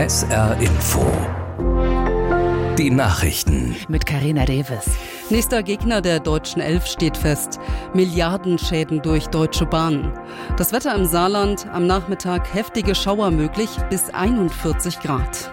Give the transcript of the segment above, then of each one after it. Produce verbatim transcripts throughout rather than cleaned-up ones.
S R Info. Die Nachrichten. Mit Carina Davis. Nächster Gegner der deutschen Elf steht fest. Milliardenschäden durch Deutsche Bahn. Das Wetter im Saarland, am Nachmittag heftige Schauer möglich bis einundvierzig Grad.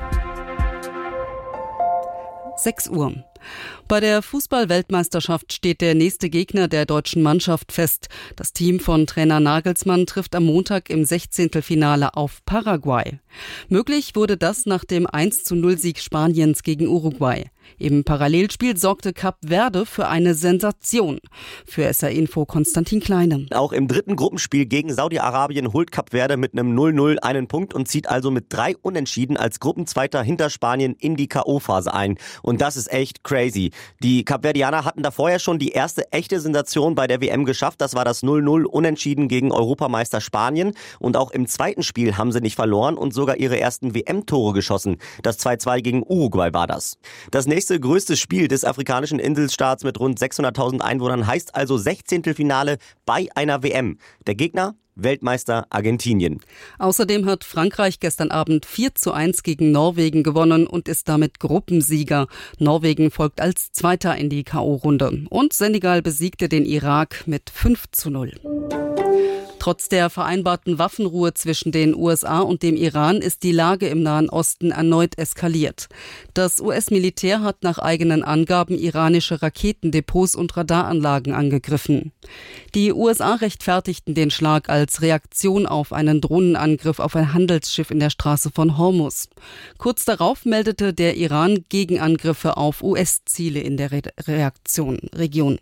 sechs Uhr. Bei der Fußball-Weltmeisterschaft steht der nächste Gegner der deutschen Mannschaft fest. Das Team von Trainer Nagelsmann trifft am Montag im Sechzehntelfinale auf Paraguay. Möglich wurde das nach dem eins zu null Sieg Spaniens gegen Uruguay. Im Parallelspiel sorgte Kap Verde für eine Sensation. Für S R Info Konstantin Kleine. Auch im dritten Gruppenspiel gegen Saudi-Arabien holt Kap Verde mit einem null null einen Punkt und zieht also mit drei Unentschieden als Gruppenzweiter hinter Spanien in die K O-Phase ein. Und das ist echt crazy. Die Kapverdianer hatten da vorher schon die erste echte Sensation bei der W M geschafft. Das war das null null Unentschieden gegen Europameister Spanien. Und auch im zweiten Spiel haben sie nicht verloren und sogar ihre ersten W M-Tore geschossen. Das zwei zwei gegen Uruguay war das. Das nächste größte Spiel des afrikanischen Inselstaats mit rund sechshunderttausend Einwohnern heißt also Sechzehntelfinale bei einer W M. Der Gegner? Weltmeister Argentinien. Außerdem hat Frankreich gestern Abend vier zu eins gegen Norwegen gewonnen und ist damit Gruppensieger. Norwegen folgt als Zweiter in die K O-Runde. Und Senegal besiegte den Irak mit fünf zu null. Trotz der vereinbarten Waffenruhe zwischen den U S A und dem Iran ist die Lage im Nahen Osten erneut eskaliert. Das U S-Militär hat nach eigenen Angaben iranische Raketendepots und Radaranlagen angegriffen. Die U S A rechtfertigten den Schlag als Reaktion auf einen Drohnenangriff auf ein Handelsschiff in der Straße von Hormuz. Kurz darauf meldete der Iran Gegenangriffe auf U S-Ziele in der Re- Reaktion, Region.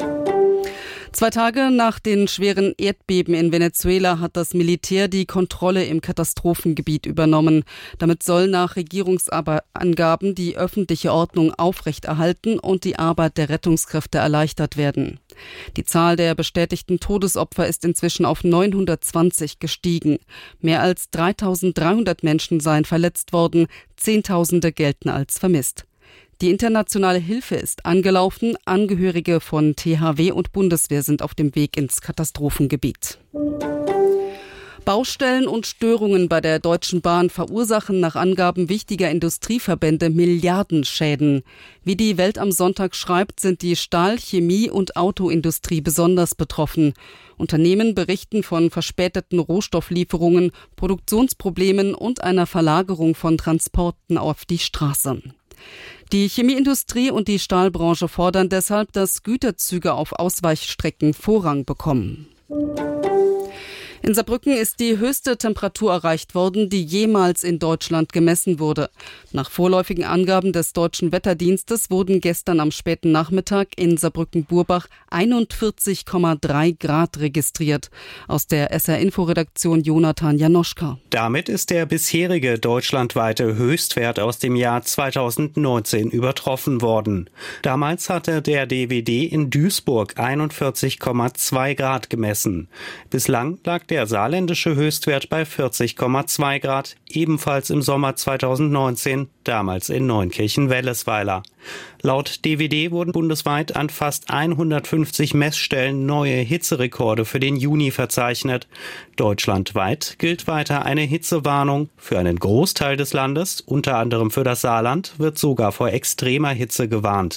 Zwei Tage nach den schweren Erdbeben in Venezuela hat das Militär die Kontrolle im Katastrophengebiet übernommen. Damit soll nach Regierungsangaben die öffentliche Ordnung aufrechterhalten und die Arbeit der Rettungskräfte erleichtert werden. Die Zahl der bestätigten Todesopfer ist inzwischen auf neunhundertzwanzig gestiegen. Mehr als dreitausenddreihundert Menschen seien verletzt worden, Zehntausende gelten als vermisst. Die internationale Hilfe ist angelaufen. Angehörige von T H W und Bundeswehr sind auf dem Weg ins Katastrophengebiet. Baustellen und Störungen bei der Deutschen Bahn verursachen nach Angaben wichtiger Industrieverbände Milliardenschäden. Wie die Welt am Sonntag schreibt, sind die Stahl-, Chemie- und Autoindustrie besonders betroffen. Unternehmen berichten von verspäteten Rohstofflieferungen, Produktionsproblemen und einer Verlagerung von Transporten auf die Straße. Die Chemieindustrie und die Stahlbranche fordern deshalb, dass Güterzüge auf Ausweichstrecken Vorrang bekommen. In Saarbrücken ist die höchste Temperatur erreicht worden, die jemals in Deutschland gemessen wurde. Nach vorläufigen Angaben des Deutschen Wetterdienstes wurden gestern am späten Nachmittag in Saarbrücken-Burbach einundvierzig Komma drei Grad registriert. Aus der S R-Info-Redaktion Jonathan Janoschka. Damit ist der bisherige deutschlandweite Höchstwert aus dem Jahr zweitausendneunzehn übertroffen worden. Damals hatte der D W D in Duisburg einundvierzig Komma zwei Grad gemessen. Bislang lag der saarländische Höchstwert bei vierzig Komma zwei Grad, ebenfalls im Sommer zweitausendneunzehn, damals in Neunkirchen-Wellesweiler. Laut D W D wurden bundesweit an fast hundertfünfzig Messstellen neue Hitzerekorde für den Juni verzeichnet. Deutschlandweit gilt weiter eine Hitzewarnung. Für einen Großteil des Landes, unter anderem für das Saarland, wird sogar vor extremer Hitze gewarnt.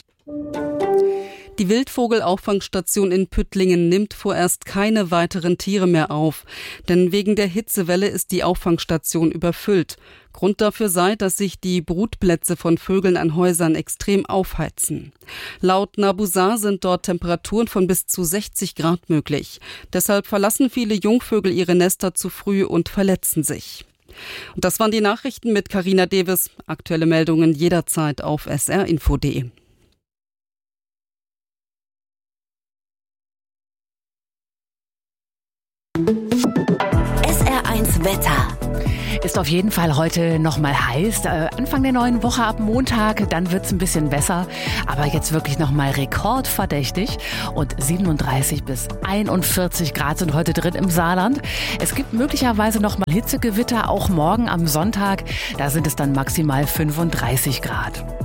Die Wildvogelauffangstation in Püttlingen nimmt vorerst keine weiteren Tiere mehr auf, denn wegen der Hitzewelle ist die Auffangstation überfüllt. Grund dafür sei, dass sich die Brutplätze von Vögeln an Häusern extrem aufheizen. Laut Nabusar sind dort Temperaturen von bis zu sechzig Grad möglich. Deshalb verlassen viele Jungvögel ihre Nester zu früh und verletzen sich. Und das waren die Nachrichten mit Carina Davis. Aktuelle Meldungen jederzeit auf s r info punkt d e. S R eins Wetter. Ist auf jeden Fall heute noch mal heiß. Äh, Anfang der neuen Woche ab Montag, dann wird's ein bisschen besser. Aber jetzt wirklich noch mal rekordverdächtig. Und siebenunddreißig bis einundvierzig Grad sind heute drin im Saarland. Es gibt möglicherweise noch mal Hitzegewitter, auch morgen am Sonntag. Da sind es dann maximal fünfunddreißig Grad.